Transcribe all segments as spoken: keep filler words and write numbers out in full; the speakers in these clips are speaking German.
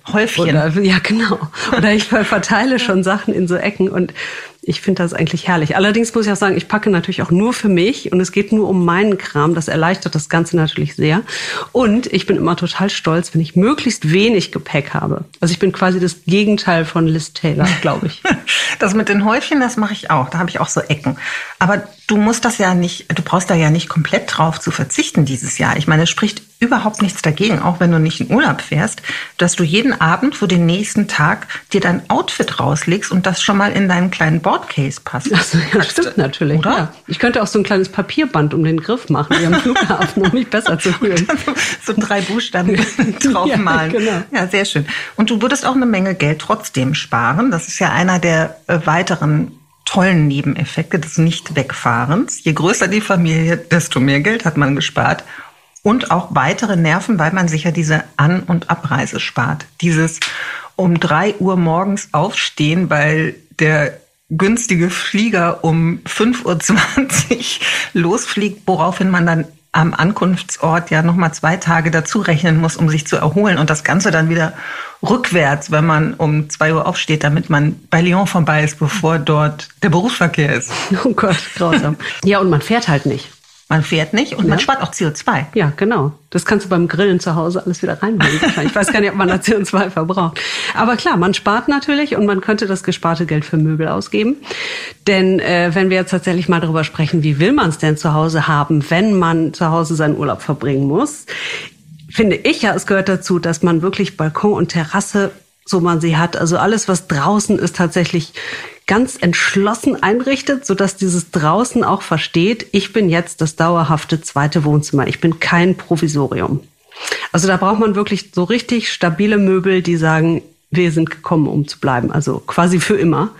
Häufchen. Oder, ja, genau. Oder ich verteile schon Sachen in so Ecken und ich finde das eigentlich herrlich. Allerdings muss ich auch sagen, ich packe natürlich auch nur für mich und es geht nur um meinen Kram. Das erleichtert das Ganze natürlich sehr. Und ich bin immer total stolz, wenn ich möglichst wenig Gepäck habe. Also ich bin quasi das Gegenteil von Liz Taylor, glaube ich. Das mit den Häufchen, das mache ich auch. Da habe ich auch so Ecken. Aber du musst das ja nicht, du brauchst da ja nicht komplett drauf zu verzichten dieses Jahr. Ich meine, es spricht überhaupt nichts dagegen, auch wenn du nicht in Urlaub fährst, dass du jeden Abend für den nächsten Tag dir dein Outfit rauslegst und das schon mal in deinen kleinen Boardcase passt. Ach so, ja, stimmt natürlich. Oder? Ja. Ich könnte auch so ein kleines Papierband um den Griff machen, wie am Flughafen, um mich besser zu fühlen. So drei Buchstaben draufmalen. Ja, genau. Ja, sehr schön. Und du würdest auch eine Menge Geld trotzdem sparen. Das ist ja einer der äh, weiteren tollen Nebeneffekte des Nicht-Wegfahrens. Je größer die Familie, desto mehr Geld hat man gespart. Und auch weitere Nerven, weil man sich ja diese An- und Abreise spart. Dieses um drei Uhr morgens aufstehen, weil der günstige Flieger um fünf Uhr zwanzig losfliegt, woraufhin man dann am Ankunftsort ja nochmal zwei Tage dazu rechnen muss, um sich zu erholen. Und das Ganze dann wieder rückwärts, wenn man um zwei Uhr aufsteht, damit man bei Lyon vorbei ist, bevor dort der Berufsverkehr ist. Oh Gott, grausam. Ja, und man fährt halt nicht. Man fährt nicht und ja. Man spart auch C O zwei. Ja, genau. Das kannst du beim Grillen zu Hause alles wieder reinholen. Ich weiß gar nicht, ob man da C O zwei verbraucht. Aber klar, man spart natürlich und man könnte das gesparte Geld für Möbel ausgeben. Denn äh, wenn wir jetzt tatsächlich mal darüber sprechen, wie will man es denn zu Hause haben, wenn man zu Hause seinen Urlaub verbringen muss, finde ich ja, es gehört dazu, dass man wirklich Balkon und Terrasse, so man sie hat, also alles, was draußen ist, tatsächlich ganz entschlossen einrichtet, sodass dieses draußen auch versteht, ich bin jetzt das dauerhafte zweite Wohnzimmer. Ich bin kein Provisorium. Also da braucht man wirklich so richtig stabile Möbel, die sagen, wir sind gekommen, um zu bleiben. Also quasi für immer.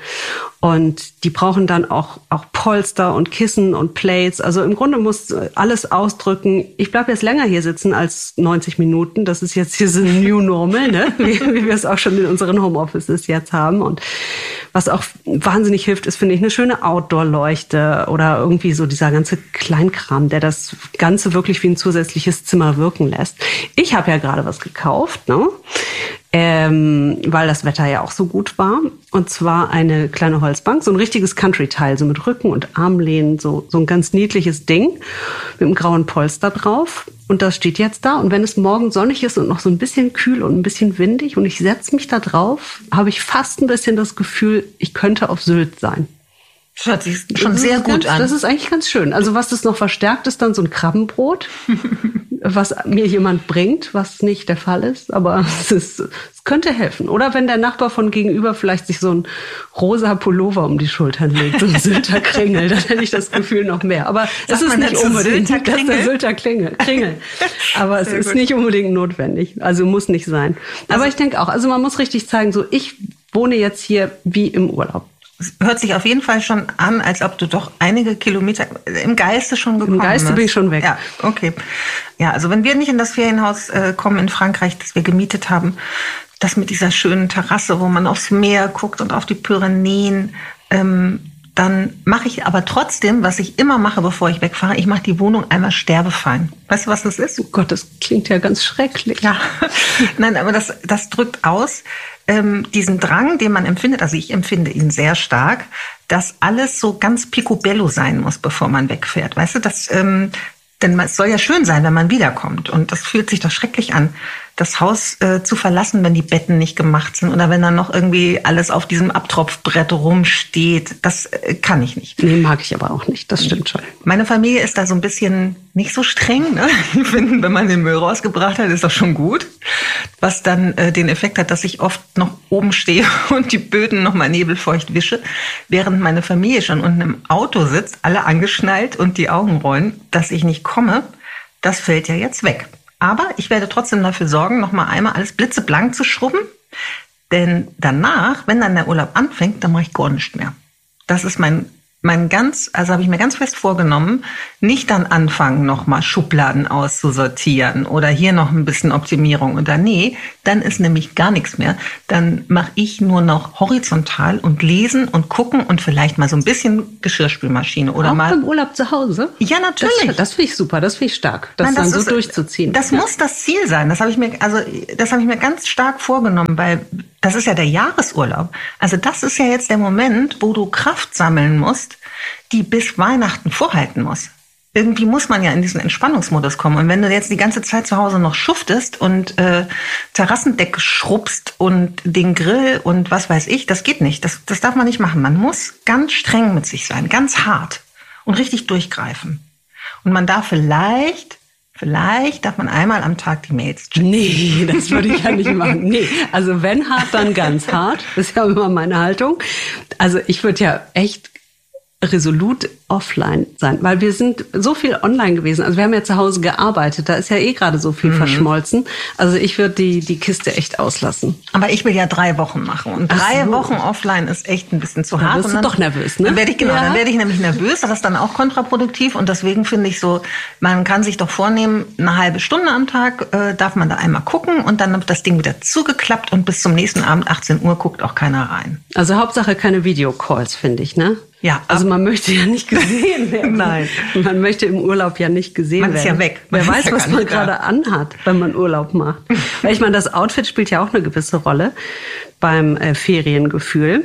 Und die brauchen dann auch, auch Polster und Kissen und Plates. Also im Grunde muss alles ausdrücken. Ich bleibe jetzt länger hier sitzen als neunzig Minuten. Das ist jetzt hier so ein New Normal, ne? Wie, wie wir es auch schon in unseren Homeoffices jetzt haben. Und was auch wahnsinnig hilft, ist, finde ich, eine schöne Outdoor-Leuchte oder irgendwie so dieser ganze Kleinkram, der das Ganze wirklich wie ein zusätzliches Zimmer wirken lässt. Ich habe ja gerade was gekauft, ne? Ähm, weil das Wetter ja auch so gut war. Und zwar eine kleine Holzbank, so ein richtiges Country-Teil, so mit Rücken und Armlehnen, so, so ein ganz niedliches Ding mit einem grauen Polster drauf. Und das steht jetzt da. Und wenn es morgen sonnig ist und noch so ein bisschen kühl und ein bisschen windig und ich setze mich da drauf, habe ich fast ein bisschen das Gefühl, ich könnte auf Sylt sein. Das hört sich schon sehr gut an. Das ist eigentlich ganz schön. Also was das noch verstärkt, ist dann so ein Krabbenbrot, was mir jemand bringt, was nicht der Fall ist. Aber es, ist, es könnte helfen. Oder wenn der Nachbar von gegenüber vielleicht sich so ein rosa Pullover um die Schultern legt, so ein Sylter Kringel, dann hätte ich das Gefühl noch mehr. Aber es ist nicht unbedingt das ist der Sylter Kringel. Aber es ist nicht unbedingt notwendig. Also muss nicht sein. Aber ich denke auch, also man muss richtig zeigen, so ich wohne jetzt hier wie im Urlaub. Es hört sich auf jeden Fall schon an, als ob du doch einige Kilometer im Geiste schon gekommen bist. Im Geiste bist. bin ich schon weg. Ja, okay. Ja, also wenn wir nicht in das Ferienhaus äh, kommen in Frankreich, das wir gemietet haben, das mit dieser schönen Terrasse, wo man aufs Meer guckt und auf die Pyrenäen, ähm, dann mache ich aber trotzdem, was ich immer mache, bevor ich wegfahre, ich mache die Wohnung einmal sterbefein. Weißt du, was das ist? Oh Gott, das klingt ja ganz schrecklich. Ja, nein, aber das, das drückt aus, ähm, diesen Drang, den man empfindet, also ich empfinde ihn sehr stark, dass alles so ganz picobello sein muss, bevor man wegfährt. Weißt du, das, ähm, denn es soll ja schön sein, wenn man wiederkommt. Und das fühlt sich doch schrecklich an, das Haus äh, zu verlassen, wenn die Betten nicht gemacht sind oder wenn dann noch irgendwie alles auf diesem Abtropfbrett rumsteht. Das äh, kann ich nicht. Nee, mag ich aber auch nicht. Das stimmt schon. Meine Familie ist da so ein bisschen nicht so streng. Ne? Die finden, wenn man den Müll rausgebracht hat, ist das schon gut. Was dann äh, den Effekt hat, dass ich oft noch oben stehe und die Böden noch mal nebelfeucht wische, während meine Familie schon unten im Auto sitzt, alle angeschnallt und die Augen rollen, dass ich nicht komme. Das fällt ja jetzt weg. Aber ich werde trotzdem dafür sorgen, noch mal einmal alles blitzeblank zu schrubben. Denn danach, wenn dann der Urlaub anfängt, dann mache ich gar nichts mehr. Das ist mein mein ganz, also habe ich mir ganz fest vorgenommen, nicht dann anfangen, nochmal Schubladen auszusortieren oder hier noch ein bisschen Optimierung oder nee, dann ist nämlich gar nichts mehr. Dann mache ich nur noch horizontal und lesen und gucken und vielleicht mal so ein bisschen Geschirrspülmaschine oder auch mal. Beim Urlaub zu Hause? Ja, natürlich. Das, das finde ich super, das finde ich stark, das, Nein, das dann ist, so durchzuziehen. Das ja. muss das Ziel sein. Das habe ich mir, also das habe ich mir ganz stark vorgenommen, weil das ist ja der Jahresurlaub. Also das ist ja jetzt der Moment, wo du Kraft sammeln musst, die bis Weihnachten vorhalten muss. Irgendwie muss man ja in diesen Entspannungsmodus kommen. Und wenn du jetzt die ganze Zeit zu Hause noch schuftest und äh, Terrassendeck schrubbst und den Grill und was weiß ich, das geht nicht. Das, das darf man nicht machen. Man muss ganz streng mit sich sein, ganz hart und richtig durchgreifen. Und man darf vielleicht... Vielleicht darf man einmal am Tag die Mails checken. Nee, das würde ich ja nicht machen. Nee, also wenn hart, dann ganz hart. Das ist ja immer meine Haltung. Also ich würde ja echt resolut offline sein, weil wir sind so viel online gewesen. Also wir haben ja zu Hause gearbeitet, da ist ja eh gerade so viel mhm. verschmolzen. Also ich würde die die Kiste echt auslassen. Aber ich will ja drei Wochen machen und drei so. Wochen offline ist echt ein bisschen zu hart. Dann bist du doch nervös, ne? Dann werde ich genau, ja. dann werde ich nämlich nervös. Das ist dann auch kontraproduktiv und deswegen finde ich so, man kann sich doch vornehmen, eine halbe Stunde am Tag äh, darf man da einmal gucken und dann wird das Ding wieder zugeklappt und bis zum nächsten Abend achtzehn Uhr guckt auch keiner rein. Also Hauptsache keine Videocalls, finde ich, ne? Ja, also man möchte ja nicht gesehen werden. Nein. Man möchte im Urlaub ja nicht gesehen werden. Man ist ja weg. Man Wer weiß, ja was man gerade anhat, wenn man Urlaub macht. Weil ich meine, das Outfit spielt ja auch eine gewisse Rolle beim äh, Feriengefühl.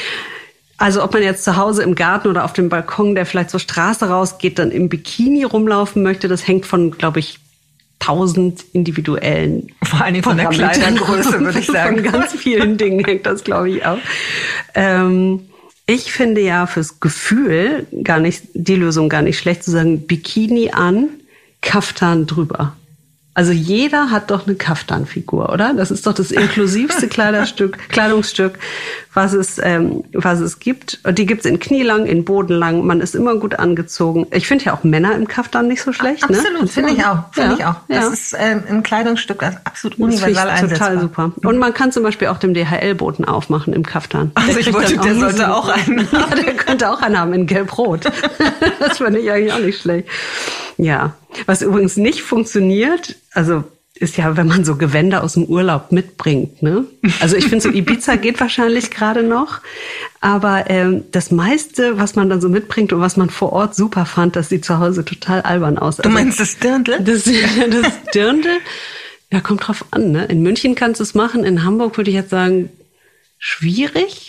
Also ob man jetzt zu Hause im Garten oder auf dem Balkon, der vielleicht zur Straße rausgeht, dann im Bikini rumlaufen möchte, das hängt von, glaube ich, tausend individuellen Vor allem von der Kleidergröße, würde ich sagen. Von ganz vielen Dingen hängt das, glaube ich, auch. Ähm, Ich finde ja fürs Gefühl gar nicht, die Lösung gar nicht schlecht zu sagen, Bikini an, Kaftan drüber. Also jeder hat doch eine Kaftanfigur, oder? Das ist doch das inklusivste Kleiderstück, Kleidungsstück, was es, ähm, was es gibt. Und die gibt's in knielang, in bodenlang. Man ist immer gut angezogen. Ich finde ja auch Männer im Kaftan nicht so schlecht. Absolut, ne? finde ich auch. Finde ja, ich auch. Das ja. ist ähm, ein Kleidungsstück, das absolut universal einsetzbar. Total super. Und man kann zum Beispiel auch dem D H L-Boten aufmachen im Kaftan. Also ich wollte, der sollte auch einen haben. Ja, der könnte auch einen haben in Gelb-Rot. Das finde ich eigentlich auch nicht schlecht. Ja, was übrigens nicht funktioniert, also ist ja, wenn man so Gewänder aus dem Urlaub mitbringt, ne? Also ich finde, so Ibiza geht wahrscheinlich gerade noch, aber ähm, das meiste, was man dann so mitbringt und was man vor Ort super fand, das sieht zu Hause total albern aus. Also, du meinst das Dirndl? Das, das Dirndl, ja, kommt drauf an, ne? In München kannst du es machen, in Hamburg würde ich jetzt sagen, schwierig.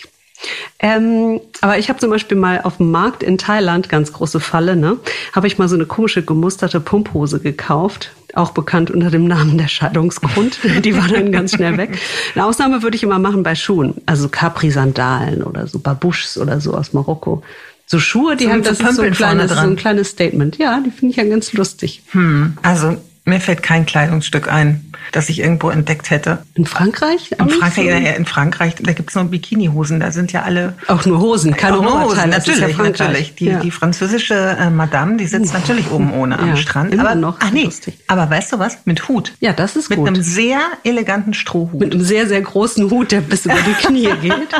Ähm, aber ich habe zum Beispiel mal auf dem Markt in Thailand, ganz große Falle, ne, habe ich mal so eine komische gemusterte Pumphose gekauft, auch bekannt unter dem Namen der Scheidungsgrund. Die war dann ganz schnell weg. Eine Ausnahme würde ich immer machen bei Schuhen, also Capri-Sandalen oder so Babouches oder so aus Marokko. So Schuhe, die so haben das ist so ein, kleines, so ein kleines Statement. Ja, die finde ich ja ganz lustig. Hm, also mir fällt kein Kleidungsstück ein, das ich irgendwo entdeckt hätte. In Frankreich? In Frankreich, so? ja, in Frankreich, da gibt's nur Bikini-Hosen, da sind ja alle... Auch nur Hosen, keine auch nur Hosen, natürlich, ja natürlich. Die, ja. die französische äh, Madame, die sitzt uh. natürlich oben ohne am ja, Strand. Immer aber, noch. Ach nee, lustig. Aber weißt du was? Mit Hut. Ja, das ist Mit gut. Mit einem sehr eleganten Strohhut. Mit einem sehr, sehr großen Hut, der bis über die Knie geht.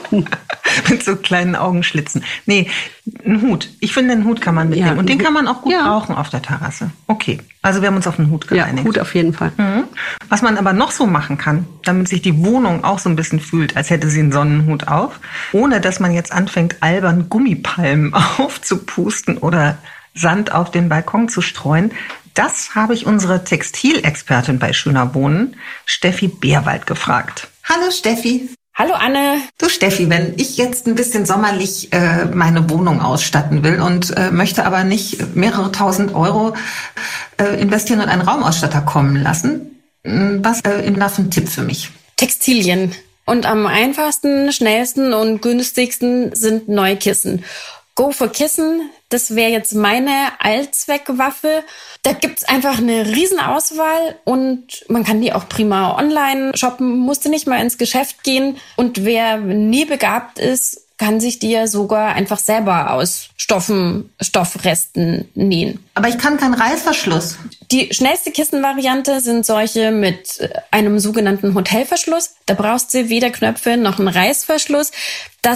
Mit so kleinen Augenschlitzen. Nee, ein Hut. Ich finde, einen Hut kann man mitnehmen. Ja, und den kann man auch gut ja. brauchen auf der Terrasse. Okay, also wir haben uns auf einen Hut geeinigt. Ja, Hut auf jeden Fall. Mhm. Was man aber noch so machen kann, damit sich die Wohnung auch so ein bisschen fühlt, als hätte sie einen Sonnenhut auf, ohne dass man jetzt anfängt, albern Gummipalmen aufzupusten oder Sand auf den Balkon zu streuen. Das habe ich unsere Textilexpertin bei Schöner Wohnen, Steffi Beerwald, gefragt. Hallo Steffi. Hallo Anne. Du Steffi, wenn ich jetzt ein bisschen sommerlich äh, meine Wohnung ausstatten will und äh, möchte aber nicht mehrere tausend Euro äh, investieren und einen Raumausstatter kommen lassen, was äh, ist da für ein Tipp für mich? Textilien. Und am einfachsten, schnellsten und günstigsten sind neue Kissen. Go for Kissen, das wäre jetzt meine Allzweckwaffe. Da gibt's einfach eine Riesenauswahl und man kann die auch prima online shoppen, musste nicht mal ins Geschäft gehen. Und wer nie begabt ist, kann sich die ja sogar einfach selber aus Stoffen, Stoffresten nähen. Aber ich kann keinen Reißverschluss. Die schnellste Kissenvariante sind solche mit einem sogenannten Hotelverschluss. Da brauchst du weder Knöpfe noch einen Reißverschluss. Das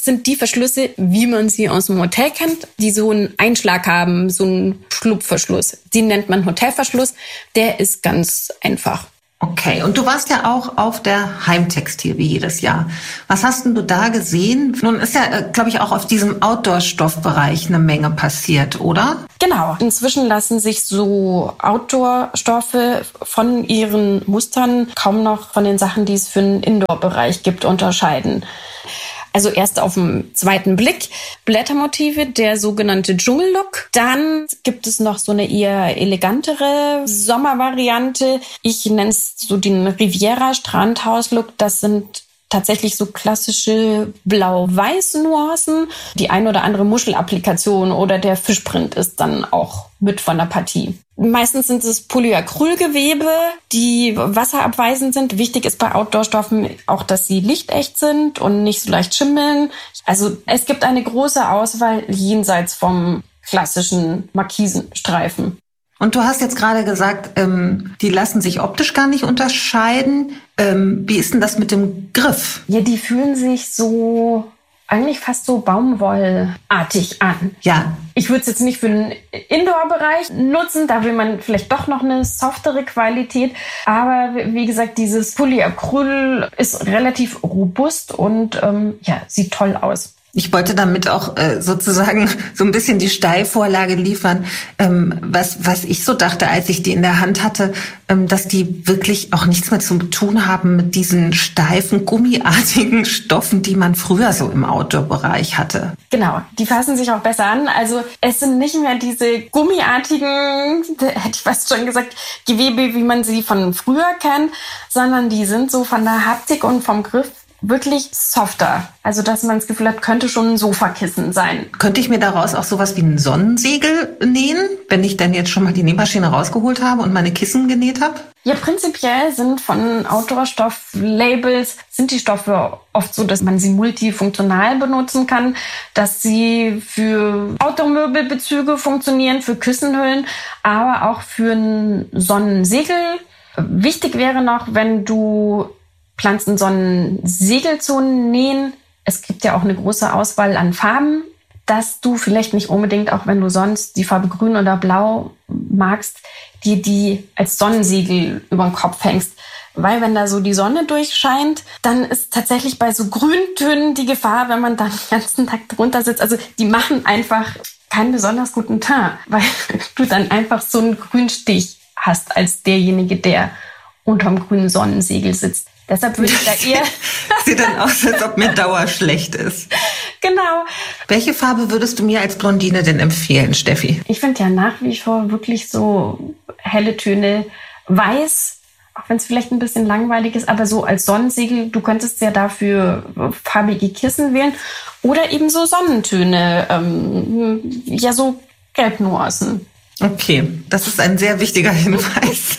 sind die Verschlüsse, wie man sie aus dem Hotel kennt, die so einen Einschlag haben, so einen Schlupfverschluss. Den nennt man Hotelverschluss. Der ist ganz einfach. Okay, und du warst ja auch auf der Heimtextil wie jedes Jahr. Was hast denn du da gesehen? Nun ist ja, glaube ich, auch auf diesem Outdoor-Stoffbereich eine Menge passiert, oder? Genau. Inzwischen lassen sich so Outdoor-Stoffe von ihren Mustern kaum noch von den Sachen, die es für den Indoor-Bereich gibt, unterscheiden. Also erst auf den zweiten Blick Blättermotive, der sogenannte Dschungellook. Dann gibt es noch so eine eher elegantere Sommervariante. Ich nenne es so den Riviera-Strandhaus-Look. Das sind tatsächlich so klassische Blau-Weiß-Nuancen. Die ein oder andere Muschelapplikation oder der Fischprint ist dann auch mit von der Partie. Meistens sind es Polyacrylgewebe, die wasserabweisend sind. Wichtig ist bei Outdoor-Stoffen auch, dass sie lichtecht sind und nicht so leicht schimmeln. Also es gibt eine große Auswahl jenseits vom klassischen Markisenstreifen. Und du hast jetzt gerade gesagt, ähm, die lassen sich optisch gar nicht unterscheiden. Ähm, wie ist denn das mit dem Griff? Ja, die fühlen sich so eigentlich fast so baumwollartig an. Ja. Ich würde es jetzt nicht für den Indoor-Bereich nutzen, da will man vielleicht doch noch eine softere Qualität. Aber wie gesagt, dieses Polyacryl ist relativ robust und ähm, ja, sieht toll aus. Ich wollte damit auch äh, sozusagen so ein bisschen die Steilvorlage liefern, ähm, was was ich so dachte, als ich die in der Hand hatte, ähm, dass die wirklich auch nichts mehr zu tun haben mit diesen steifen, gummiartigen Stoffen, die man früher so im Outdoor-Bereich hatte. Genau, die fassen sich auch besser an. Also es sind nicht mehr diese gummiartigen, hätte ich fast schon gesagt, Gewebe, wie man sie von früher kennt, sondern die sind so von der Haptik und vom Griff wirklich softer. Also, dass man das Gefühl hat, könnte schon ein Sofakissen sein. Könnte ich mir daraus auch sowas wie ein Sonnensegel nähen, wenn ich dann jetzt schon mal die Nähmaschine rausgeholt habe und meine Kissen genäht habe? Ja, prinzipiell sind von Outdoor-Stoff-Labels sind die Stoffe oft so, dass man sie multifunktional benutzen kann, dass sie für Outdoor-Möbelbezüge funktionieren, für Kissenhüllen, aber auch für ein Sonnensegel. Wichtig wäre noch, wenn du planst, ein Sonnensegel zu nähen. Es gibt ja auch eine große Auswahl an Farben, dass du vielleicht nicht unbedingt, auch wenn du sonst die Farbe Grün oder Blau magst, dir die als Sonnensegel über den Kopf hängst. Weil wenn da so die Sonne durchscheint, dann ist tatsächlich bei so Grüntönen die Gefahr, wenn man dann den ganzen Tag drunter sitzt. Also die machen einfach keinen besonders guten Teint, weil du dann einfach so einen Grünstich hast als derjenige, der unterm grünen Sonnensegel sitzt. Deshalb würde ich da eher... Sieht dann aus, als ob mir Dauer schlecht ist. Genau. Welche Farbe würdest du mir als Blondine denn empfehlen, Steffi? Ich finde ja nach wie vor wirklich so helle Töne. Weiß, auch wenn es vielleicht ein bisschen langweilig ist, aber so als Sonnensegel, du könntest ja dafür farbige Kissen wählen. Oder eben so Sonnentöne, ähm, ja so Gelbnuancen. Okay, das ist ein sehr wichtiger Hinweis.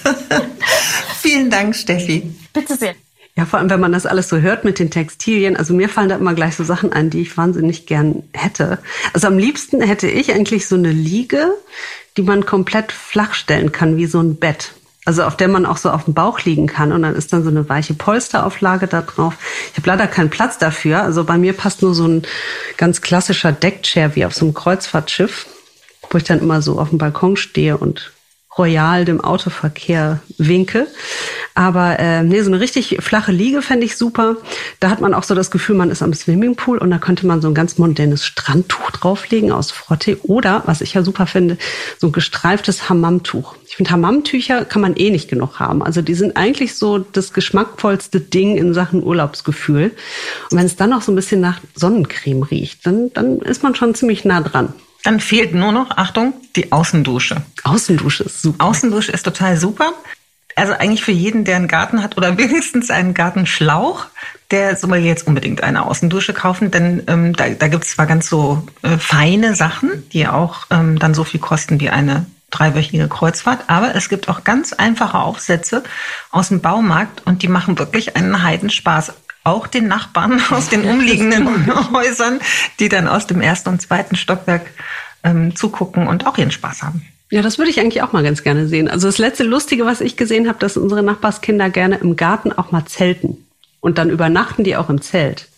Vielen Dank, Steffi. Bitte sehr. Ja, vor allem, wenn man das alles so hört mit den Textilien. Also mir fallen da immer gleich so Sachen ein, die ich wahnsinnig gern hätte. Also am liebsten hätte ich eigentlich so eine Liege, die man komplett flach stellen kann, wie so ein Bett. Also auf der man auch so auf dem Bauch liegen kann. Und dann ist dann so eine weiche Polsterauflage da drauf. Ich habe leider keinen Platz dafür. Also bei mir passt nur so ein ganz klassischer Deckchair wie auf so einem Kreuzfahrtschiff, wo ich dann immer so auf dem Balkon stehe und royal dem Autoverkehr winke. Aber äh, nee, so eine richtig flache Liege fände ich super. Da hat man auch so das Gefühl, man ist am Swimmingpool und da könnte man so ein ganz modernes Strandtuch drauflegen aus Frottee. Oder, was ich ja super finde, so ein gestreiftes Hammamtuch. Ich finde, Hammamtücher kann man eh nicht genug haben. Also die sind eigentlich so das geschmackvollste Ding in Sachen Urlaubsgefühl. Und wenn es dann noch so ein bisschen nach Sonnencreme riecht, dann, dann ist man schon ziemlich nah dran. Dann fehlt nur noch, Achtung, die Außendusche. Außendusche ist super. Außendusche ist total super. Also eigentlich für jeden, der einen Garten hat oder wenigstens einen Gartenschlauch, der soll jetzt unbedingt eine Außendusche kaufen, denn ähm, da, da gibt es zwar ganz so äh, feine Sachen, die auch ähm, dann so viel kosten wie eine dreiwöchige Kreuzfahrt, aber es gibt auch ganz einfache Aufsätze aus dem Baumarkt und die machen wirklich einen Heidenspaß. Auch den Nachbarn aus den umliegenden Häusern, die dann aus dem ersten und zweiten Stockwerk ähm, zugucken und auch ihren Spaß haben. Ja, das würde ich eigentlich auch mal ganz gerne sehen. Also das letzte Lustige, was ich gesehen habe, dass unsere Nachbarskinder gerne im Garten auch mal zelten. Und dann übernachten die auch im Zelt.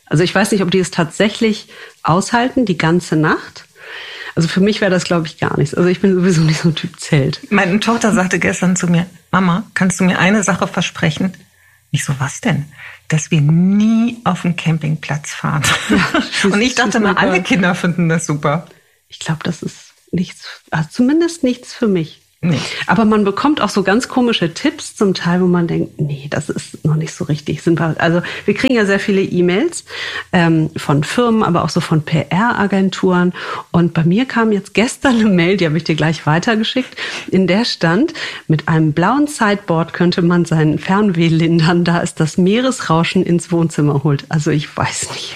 Also ich weiß nicht, ob die es tatsächlich aushalten, die ganze Nacht. Also für mich wäre das, glaube ich, gar nichts. Also ich bin sowieso nicht so ein Typ Zelt. Meine Tochter sagte gestern zu mir, Mama, kannst du mir eine Sache versprechen? Ich so, was denn? Dass wir nie auf den Campingplatz fahren. Ja, und ich dachte mal, alle Kinder finden das super. Ich glaube, das ist nichts, also zumindest nichts für mich. Nee. Aber man bekommt auch so ganz komische Tipps zum Teil, wo man denkt, nee, das ist noch nicht so richtig. Also wir kriegen ja sehr viele E-Mails ähm, von Firmen, aber auch so von P R-Agenturen. Und bei mir kam jetzt gestern eine Mail, die habe ich dir gleich weitergeschickt, in der stand, mit einem blauen Sideboard könnte man seinen Fernweh lindern, da es das Meeresrauschen ins Wohnzimmer holt. Also ich weiß nicht.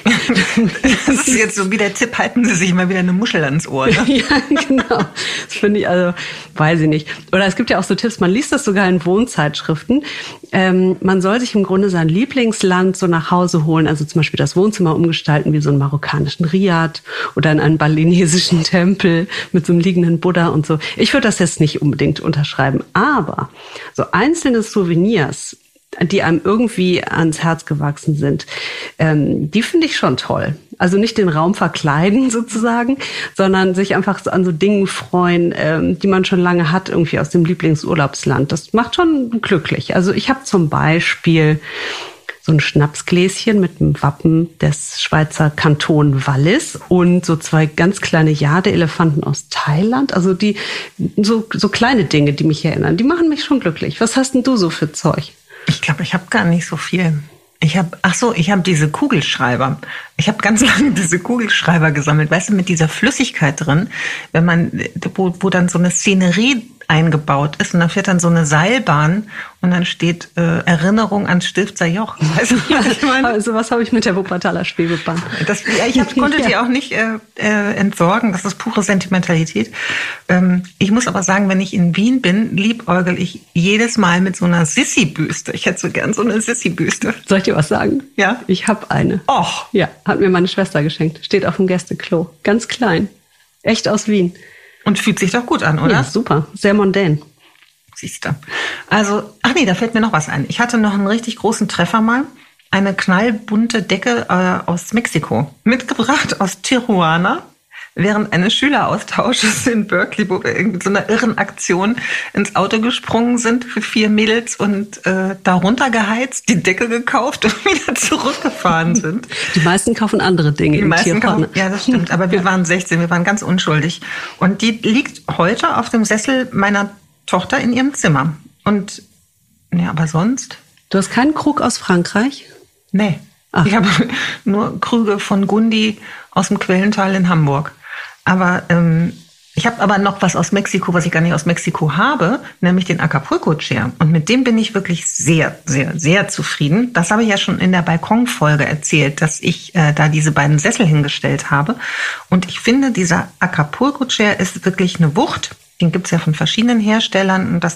Das ist jetzt so wie der Tipp, halten Sie sich mal wieder eine Muschel ans Ohr. Ne? Ja, genau. Das finde ich, also weiß ich nicht. Oder es gibt ja auch so Tipps, man liest das sogar in Wohnzeitschriften. Ähm, man soll sich im Grunde sein Lieblingsland so nach Hause holen, also zum Beispiel das Wohnzimmer umgestalten wie so einen marokkanischen Riad oder in einen balinesischen Tempel mit so einem liegenden Buddha und so. Ich würde das jetzt nicht unbedingt unterschreiben, aber so einzelne Souvenirs, die einem irgendwie ans Herz gewachsen sind, ähm, die finde ich schon toll. Also nicht den Raum verkleiden sozusagen, sondern sich einfach an so Dingen freuen, ähm, die man schon lange hat, irgendwie aus dem Lieblingsurlaubsland. Das macht schon glücklich. Also ich habe zum Beispiel so ein Schnapsgläschen mit dem Wappen des Schweizer Kanton Wallis und so zwei ganz kleine Jade-Elefanten aus Thailand. Also die so, so kleine Dinge, die mich erinnern, die machen mich schon glücklich. Was hast denn du so für Zeug? Ich glaube, ich habe gar nicht so viel. Ich habe, ach so, ich habe diese Kugelschreiber. Ich habe ganz lange diese Kugelschreiber gesammelt, weißt du, mit dieser Flüssigkeit drin, wenn man, wo, wo dann so eine Szenerie eingebaut ist und da fährt dann so eine Seilbahn und dann steht äh, Erinnerung an Stilfser Joch. Weißt du, was ich meine? Also was habe ich mit der Wuppertaler Schwebebahn? Das, ja, ich hab, konnte ja. die auch nicht äh, äh, entsorgen. Das ist pure Sentimentalität. Ähm, ich muss aber sagen, wenn ich in Wien bin, liebäugel ich jedes Mal mit so einer Sissi-Büste. Ich hätte so gern so eine Sissi-Büste. Soll ich dir was sagen? Ja? Ich habe eine. Och. Ja, hat mir meine Schwester geschenkt. Steht auf dem Gästeklo. Ganz klein. Echt aus Wien. Und fühlt sich doch gut an, oder? Ja, super. Sehr mondän. Siehst du. Also, ach nee, da fällt mir noch was ein. Ich hatte noch einen richtig großen Treffer mal. Eine knallbunte Decke äh, aus Mexiko. Mitgebracht aus Tijuana. Während eines Schüleraustausches in Berkeley, wo wir irgendwie so einer irren Aktion ins Auto gesprungen sind für vier Mädels und äh, da runtergeheizt, die Decke gekauft und wieder zurückgefahren sind. Die meisten kaufen andere Dinge die im meisten Tijuana. Kaufen, ja, das stimmt. Aber wir waren sechzehn, wir waren ganz unschuldig. Und die liegt heute auf dem Sessel meiner Tochter in ihrem Zimmer. Und, ja, aber sonst? Du hast keinen Krug aus Frankreich? Nee. Ach. Ich habe nur Krüge von Gundi aus dem Quellental in Hamburg. Aber ähm, ich habe aber noch was aus Mexiko, was ich gar nicht aus Mexiko habe, nämlich den Acapulco-Chair. Und mit dem bin ich wirklich sehr, sehr, sehr zufrieden. Das habe ich ja schon in der Balkonfolge erzählt, dass ich äh, da diese beiden Sessel hingestellt habe. Und ich finde, dieser Acapulco-Chair ist wirklich eine Wucht. Den gibt es ja von verschiedenen Herstellern. Und das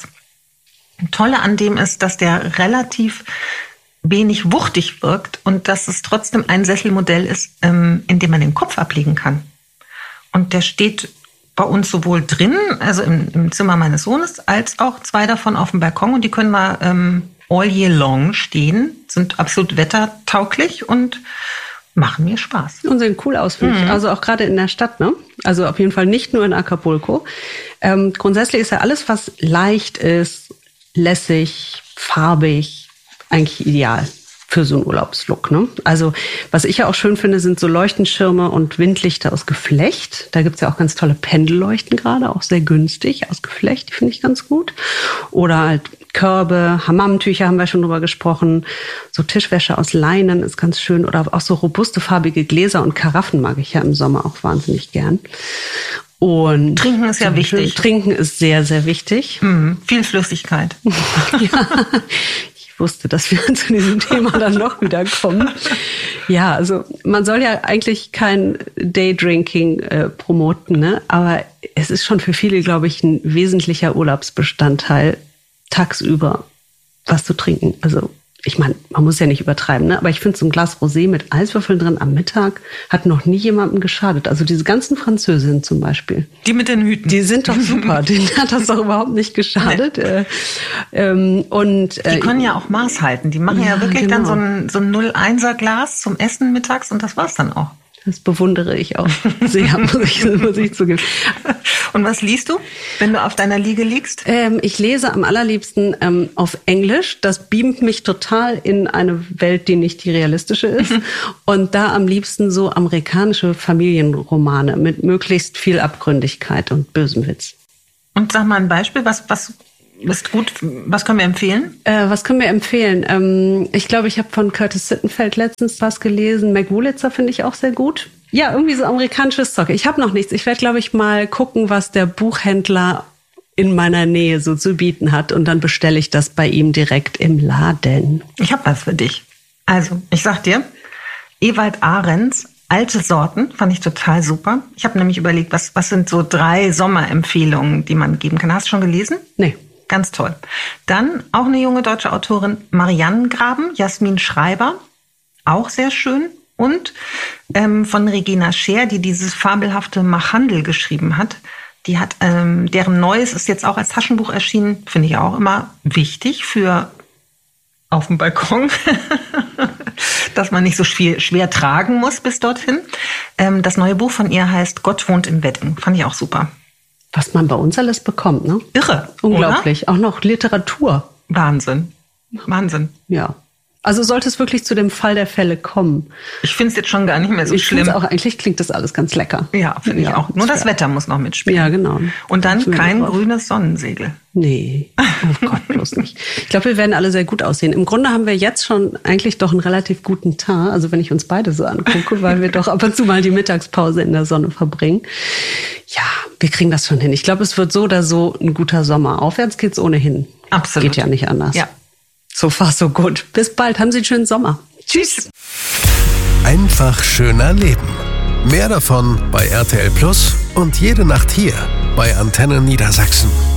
Tolle an dem ist, dass der relativ wenig wuchtig wirkt und dass es trotzdem ein Sesselmodell ist, ähm, in dem man den Kopf ablegen kann. Und der steht bei uns sowohl drin, also im, im Zimmer meines Sohnes, als auch zwei davon auf dem Balkon. Und die können wir ähm, all year long stehen, sind absolut wettertauglich und machen mir Spaß. Und sehen cool aus, finde ich. Mhm. Also auch gerade in der Stadt, ne? Also auf jeden Fall nicht nur in Acapulco. Ähm, grundsätzlich ist ja alles, was leicht ist, lässig, farbig, eigentlich ideal für so einen Urlaubslook, ne? Also was ich ja auch schön finde, sind so Leuchtenschirme und Windlichter aus Geflecht. Da gibt's ja auch ganz tolle Pendelleuchten gerade, auch sehr günstig aus Geflecht, die finde ich ganz gut. Oder halt Körbe, Hammamtücher haben wir schon drüber gesprochen. So Tischwäsche aus Leinen ist ganz schön. Oder auch so robuste farbige Gläser und Karaffen mag ich ja im Sommer auch wahnsinnig gern. Und Trinken ist ja wichtig. Trinken ist sehr, sehr wichtig. Mhm, viel Flüssigkeit. Ja. Ich wusste, dass wir zu diesem Thema dann noch wieder kommen. Ja, also man soll ja eigentlich kein Daydrinking äh, promoten, ne? Aber es ist schon für viele, glaube ich, ein wesentlicher Urlaubsbestandteil, tagsüber was zu trinken. Also ich meine, man muss ja nicht übertreiben, ne? Aber ich finde, so ein Glas Rosé mit Eiswürfeln drin am Mittag hat noch nie jemandem geschadet. Also diese ganzen Französinnen zum Beispiel. Die mit den Hüten. Die sind doch super. Denen hat das doch überhaupt nicht geschadet. Nee. Ähm, und, äh, die können ja auch Maß halten. Die machen ja, ja wirklich genau. dann so ein, so ein null Komma eins Glas zum Essen mittags und das war's dann auch. Das bewundere ich auch sehr, muss ich, muss ich zugeben. Und was liest du, wenn du auf deiner Liege liegst? Ähm, ich lese am allerliebsten ähm, auf Englisch. Das beamt mich total in eine Welt, die nicht die realistische ist. Und da am liebsten so amerikanische Familienromane mit möglichst viel Abgründigkeit und bösem Witz. Und sag mal ein Beispiel, was, was ist gut, was können wir empfehlen? Äh, was können wir empfehlen? Ähm, ich glaube, ich habe von Curtis Sittenfeld letztens was gelesen. Mac Wurlitzer finde ich auch sehr gut. Ja, irgendwie so amerikanisches Zeug. Ich habe noch nichts. Ich werde, glaube ich, mal gucken, was der Buchhändler in meiner Nähe so zu bieten hat. Und dann bestelle ich das bei ihm direkt im Laden. Ich habe was für dich. Also, ich sag dir, Ewald Ahrens, Alte Sorten, fand ich total super. Ich habe nämlich überlegt, was, was sind so drei Sommerempfehlungen, die man geben kann. Hast du schon gelesen? Nee. Ganz toll. Dann auch eine junge deutsche Autorin, Mariannengraben, Jasmin Schreiber, auch sehr schön. Und ähm, von Regina Scheer, die dieses fabelhafte Machhandel geschrieben hat. Die hat, ähm, deren Neues ist jetzt auch als Taschenbuch erschienen, finde ich auch immer wichtig für auf dem Balkon, dass man nicht so schwer, schwer tragen muss bis dorthin. Ähm, das neue Buch von ihr heißt Gott wohnt im Wedding. Fand ich auch super. Was man bei uns alles bekommt, ne? Irre. Unglaublich. Oder? Auch noch Literatur. Wahnsinn. Wahnsinn. Ja. Also sollte es wirklich zu dem Fall der Fälle kommen. Ich finde es jetzt schon gar nicht mehr so ich schlimm. Auch, eigentlich klingt das alles ganz lecker. Ja, finde ich ja, auch. Nur das fair. Wetter muss noch mitspielen. Ja, genau. Und dann kein grünes Sonnensegel. Nee, oh Gott, bloß nicht. Ich glaube, wir werden alle sehr gut aussehen. Im Grunde haben wir jetzt schon eigentlich doch einen relativ guten Teint. Also wenn ich uns beide so angucke, weil wir doch ab und zu mal die Mittagspause in der Sonne verbringen. Ja, wir kriegen das schon hin. Ich glaube, es wird so oder so ein guter Sommer. Aufwärts geht's ohnehin. Absolut. Geht ja nicht anders. Ja. So far, so gut. Bis bald. Haben Sie einen schönen Sommer. Tschüss. Einfach schöner Leben. Mehr davon bei R T L Plus und jede Nacht hier bei Antenne Niedersachsen.